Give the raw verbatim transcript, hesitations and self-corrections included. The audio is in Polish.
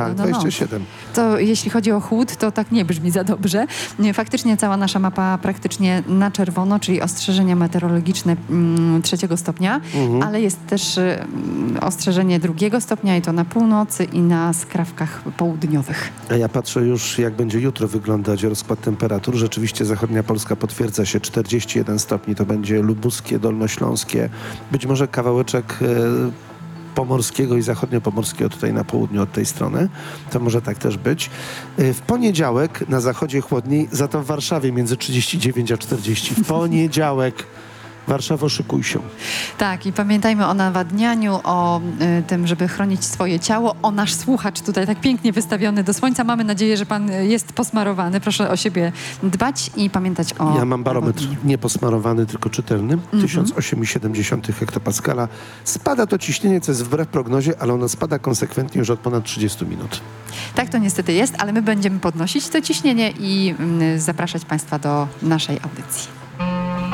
Tak, no, no, dwadzieścia siedem. To jeśli chodzi o chłód, to tak nie brzmi za dobrze. Faktycznie cała nasza mapa praktycznie na czerwono, czyli ostrzeżenia meteorologiczne mm, trzeciego stopnia, mhm. ale jest też y, ostrzeżenie drugiego stopnia i to na północy i na skrawkach południowych. A ja patrzę już, jak będzie jutro wyglądać rozkład temperatur. Rzeczywiście zachodnia Polska potwierdza się, czterdzieści jeden stopni, to będzie lubuskie, dolnośląskie, być może kawałeczek y, pomorskiego i zachodniopomorskiego tutaj na południu od tej strony. To może tak też być. W poniedziałek na zachodzie chłodniej, za to w Warszawie między trzydzieści dziewięć a czterdzieści. W poniedziałek. Warszawo, szykuj się. Tak, i pamiętajmy o nawadnianiu, o y, tym, żeby chronić swoje ciało, o nasz słuchacz tutaj tak pięknie wystawiony do słońca. Mamy nadzieję, że pan jest posmarowany. Proszę o siebie dbać i pamiętać o... Ja mam barometr nawodnieniu. nie posmarowany, tylko czytelny. Mm-hmm. tysiąc osiem i siedem dziesiątych hektopaskala. Spada to ciśnienie, co jest wbrew prognozie, ale ono spada konsekwentnie już od ponad trzydziestu minut. Tak to niestety jest, ale my będziemy podnosić to ciśnienie i y, zapraszać państwa do naszej audycji.